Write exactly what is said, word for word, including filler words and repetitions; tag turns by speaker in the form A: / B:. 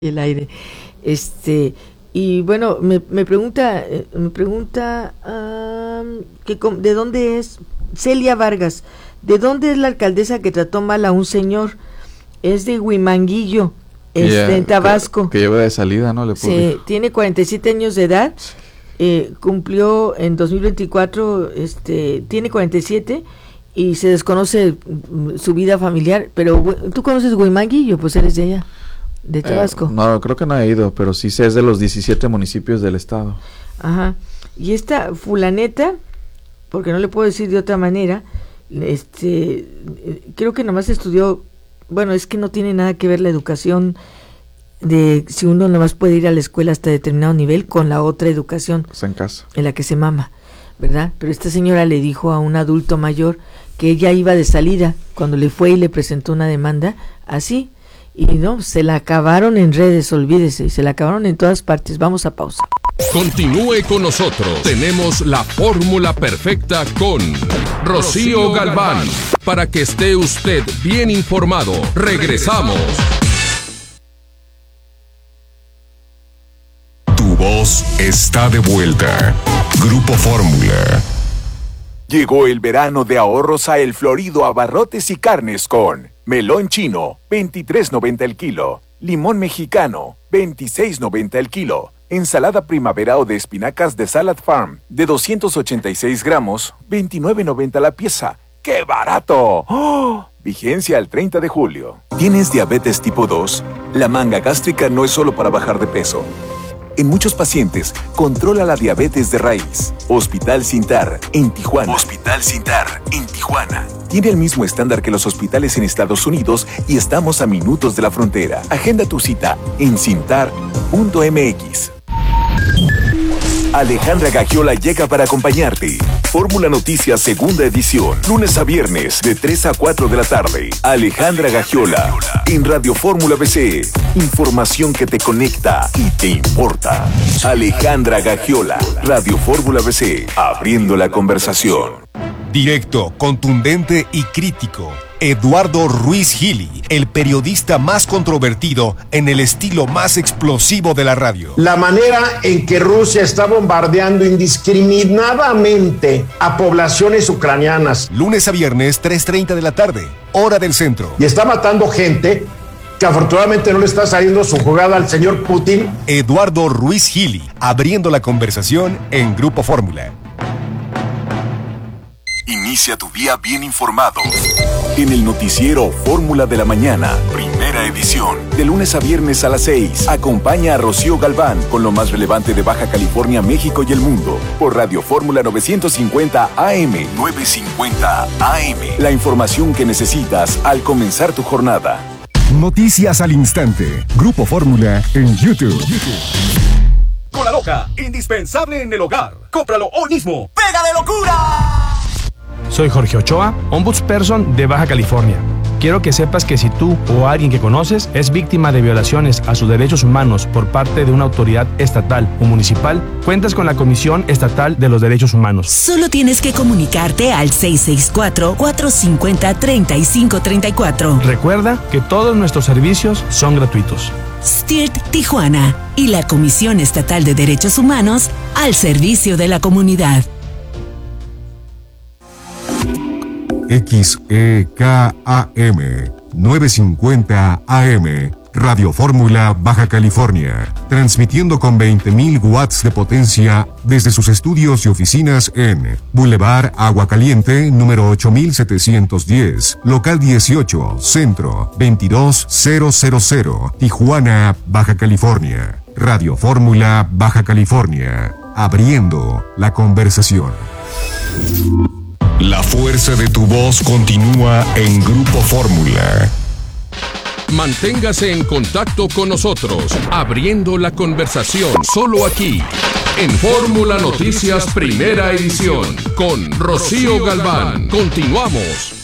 A: el aire. Este, y bueno, me, me pregunta, eh, me pregunta um, que com- de dónde es Celia Vargas, ¿de dónde es la alcaldesa que trató mal a un señor? Es de Huimanguillo, este,
B: yeah,
A: en Tabasco.
B: Que, que lleva de salida, ¿no? Le
A: sí, tiene cuarenta y siete años de edad, eh, cumplió en dos mil veinticuatro, este, tiene cuarenta y siete y se desconoce su vida familiar, pero tú conoces Huimanguillo, pues eres de allá. ¿De Tabasco?
B: Eh, no, creo que no he ido, pero sí sé, es de los diecisiete municipios del estado.
A: Ajá. Y esta fulaneta, porque no le puedo decir de otra manera, este, creo que nomás estudió, bueno, es que no tiene nada que ver la educación de si uno nomás puede ir a la escuela hasta determinado nivel con la otra educación.
B: Está en casa.
A: En la que se mama, ¿verdad? Pero esta señora le dijo a un adulto mayor que ella iba de salida cuando le fue y le presentó una demanda así. Y no, se la acabaron en redes, olvídese, se la acabaron en todas partes. Vamos a pausa.
C: Continúe con nosotros. Tenemos la fórmula perfecta con Rocío Galván. Para que esté usted bien informado. Regresamos.
D: Tu voz está de vuelta. Grupo Fórmula.
E: Llegó el verano de ahorros a El Florido Abarrotes y Carnes con melón chino, veintitrés noventa el kilo, limón mexicano, veintiséis noventa el kilo, ensalada primavera o de espinacas de Salad Farm de doscientos ochenta y seis gramos, veintinueve noventa la pieza. ¡Qué barato! ¡Oh! Vigencia al treinta de julio. ¿Tienes diabetes tipo dos? La manga gástrica no es solo para bajar de peso. En muchos pacientes, controla la diabetes de raíz. Hospital Sintar, en Tijuana. Hospital Sintar, en Tijuana. Tiene el mismo estándar que los hospitales en Estados Unidos y estamos a minutos de la frontera. Agenda tu cita en cintar punto m x. Alejandra Gagiola llega para acompañarte. Fórmula Noticias segunda edición, lunes a viernes de tres a cuatro de la tarde. Alejandra Gagiola en Radio Fórmula B C. Información que te conecta y te importa. Alejandra Gagiola, Radio Fórmula B C, abriendo la conversación.
D: Directo, contundente y crítico. Eduardo Ruiz Gili, el periodista más controvertido en el estilo más explosivo de la radio.
F: La manera en que Rusia está bombardeando indiscriminadamente a poblaciones ucranianas.
D: Lunes a viernes, tres treinta de la tarde, hora del centro.
F: Y está matando gente que afortunadamente no le está saliendo su jugada al señor Putin.
D: Eduardo Ruiz Gili, abriendo la conversación en Grupo Fórmula.
E: Inicia tu día bien informado. En el noticiero Fórmula de la Mañana, primera edición, de lunes a viernes a las seis. Acompaña a Rocío Galván con lo más relevante de Baja California, México y el mundo. Por Radio Fórmula novecientos cincuenta A M. novecientos cincuenta A M. La información que necesitas al comenzar tu jornada.
D: Noticias al instante. Grupo Fórmula en YouTube.
G: Cola Loca, indispensable en el hogar. Cómpralo hoy mismo. ¡Pega de locura!
H: Soy Jorge Ochoa, ombudsperson de Baja California. Quiero que sepas que si tú o alguien que conoces es víctima de violaciones a sus derechos humanos por parte de una autoridad estatal o municipal, cuentas con la Comisión Estatal de los Derechos Humanos.
I: Solo tienes que comunicarte al seis seis cuatro, cuatro cinco cero, tres cinco tres cuatro.
H: Recuerda que todos nuestros servicios son gratuitos.
I: S T I R T Tijuana y la Comisión Estatal de Derechos Humanos al servicio de la comunidad.
D: X E K A M novecientos cincuenta A M, Radio Fórmula Baja California, transmitiendo con veinte mil watts de potencia desde sus estudios y oficinas en Boulevard Agua Caliente, número ocho mil setecientos diez, local dieciocho, centro, veintidós mil, Tijuana, Baja California. Radio Fórmula Baja California, abriendo la conversación. La fuerza de tu voz continúa en Grupo Fórmula.
C: Manténgase en contacto con nosotros, abriendo la conversación solo aquí, en Fórmula Noticias Primera Edición, con Rocío Galván. Continuamos.